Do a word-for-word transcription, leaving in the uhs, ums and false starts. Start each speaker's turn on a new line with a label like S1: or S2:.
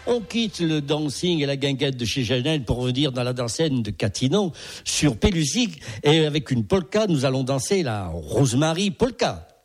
S1: On quitte le dancing et la guinguette de chez Chanel pour revenir dans la dansenne de Catinon sur Pélusique. Et avec une polka, nous allons danser la Rosemary Polka.